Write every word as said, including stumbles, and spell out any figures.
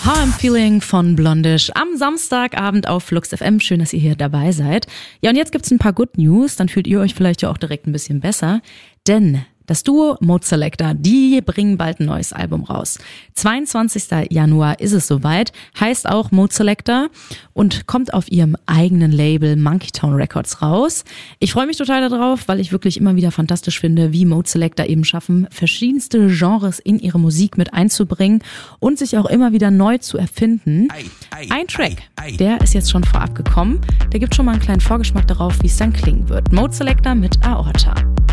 How I'm Feeling von Blondish am Samstagabend auf Flux F M. Schön, dass ihr hier dabei seid. Ja, und jetzt gibt's ein paar Good News, dann fühlt ihr euch vielleicht ja auch direkt ein bisschen besser, denn das Duo Mode Selector, die bringen bald ein neues Album raus. zweiundzwanzigsten Januar ist es soweit, heißt auch Mode Selector und kommt auf ihrem eigenen Label Monkey Town Records raus. Ich freue mich total darauf, weil ich wirklich immer wieder fantastisch finde, wie Mode Selector eben schaffen, verschiedenste Genres in ihre Musik mit einzubringen und sich auch immer wieder neu zu erfinden. Ein Track, der ist jetzt schon vorab gekommen, der gibt schon mal einen kleinen Vorgeschmack darauf, wie es dann klingen wird. Mode Selector mit Aorta.